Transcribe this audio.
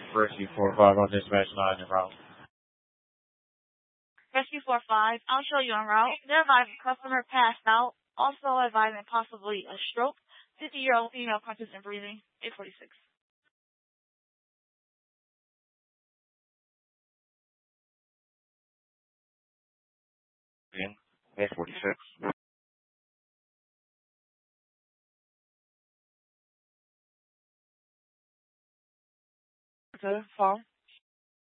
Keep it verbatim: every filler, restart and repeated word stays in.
Rescue four five on dispatch line en route. Rescue four five, I'll show you en route. They're advising customer passed out. Also advising possibly a stroke. fifty-year-old female conscious and breathing. eight forty-six. Again, eight forty-six. Okay, phone.